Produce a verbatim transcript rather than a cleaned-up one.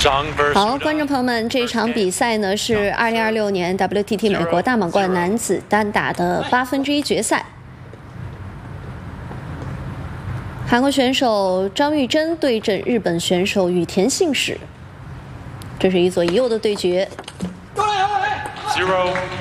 好，观众朋友们，这场比赛呢是二零二六年 W T T 美国大满贯男子单打的八分之一决赛。韩国选手张玉珍对阵日本选手羽田信史，这是一左一右的对决。